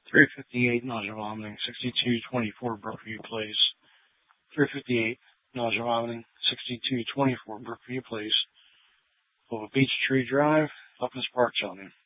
358, nausea, vomiting, 6224 Brookview Place. 358, nausea, vomiting, 6224 Brookview Place. Over Beech Tree Drive, Uplands Park, Shelby.